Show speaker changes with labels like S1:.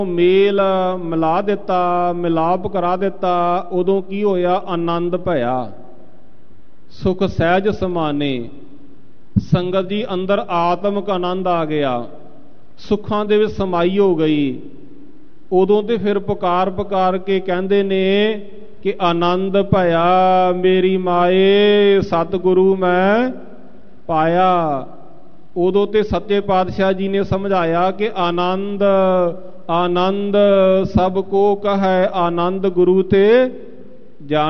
S1: ਮੇਲ ਮਿਲਾ ਦਿੱਤਾ, ਮਿਲਾਪ ਕਰਾ ਦਿੱਤਾ। ਉਦੋਂ ਕੀ ਹੋਇਆ? ਆਨੰਦ ਭਇਆ, ਸੁਖ ਸਹਿਜ ਸਮਾਨੇ। ਸੰਗਤ ਜੀ ਅੰਦਰ ਆਤਮਿਕ ਆਨੰਦ ਆ ਗਿਆ, ਸੁੱਖਾਂ ਦੇ ਵਿੱਚ ਸਮਾਈ ਹੋ ਗਈ। ਉਦੋਂ ਤੇ ਫਿਰ ਪੁਕਾਰ ਪੁਕਾਰ ਕੇ ਕਹਿੰਦੇ ਨੇ ਕਿ ਆਨੰਦ ਭਇਆ ਮੇਰੀ ਮਾਏ, ਸਤਿਗੁਰੂ ਮੈਂ ਪਾਇਆ। ਉਦੋਂ ਤੇ ਸੱਚੇ ਪਾਤਸ਼ਾਹ ਜੀ ਨੇ ਸਮਝਾਇਆ ਕਿ ਆਨੰਦ ਆਨੰਦ ਸਭ ਕੋ ਕਹੈ, ਆਨੰਦ ਗੁਰੂ ਤੇ ਜਾਣ।